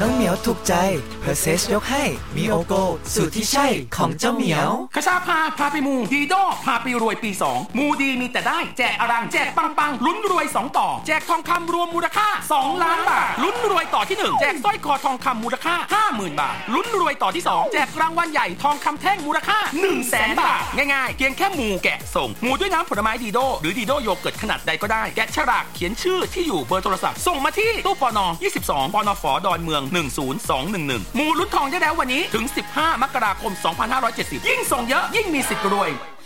น้องเหมียวถูกใจเพอร์เซสยกให้มีโอโกสูตรที่ใช่ของเจ้าเหมียวคชาพาไปมูดีโดพาไปรวยปี2มูดีมีแต่ได้แจกอรังแจกปังลุ้นรวย2ต่อแจกทองคำรวมมูลค่า2ล้านบาทลุ้นรวยต่อที่1แจกสร้อยคอทองคำมูลค่า 50,000 บาทลุ้นรวยต่อที่2แจกรางวัลใหญ่ทองคำแท่งมูลค่า 100,000 บาทง่ายๆเพียงแค่มูแกะส่งมูด้วยน้ำผลไม้ดีโดหรือดีโดโยเกิร์ตขนาดใดก็ได้แกะฉลากเขียนชื่อที่อยู่เบอร์โทรศัพท์ส่งมาที่ตู้ปน22ปนฝดอนเมือง10211มูลุ้นทองได้แล้ววันนี้ถึง15มกราคม2570ยิ่งส่งเยอะยิ่งมีสิทธิ์รวย